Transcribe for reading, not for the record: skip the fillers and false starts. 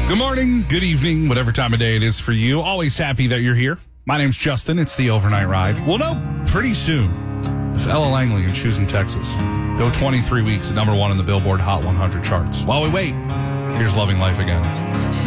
Good morning, good evening, whatever time of day it is for you. Always happy that you're here. My name's Justin. It's the Overnight Ride. We'll know pretty soon if Ella Langley and Choosing Texas go 23 weeks at number one in the Billboard Hot 100 charts. While we wait, here's Loving Life Again.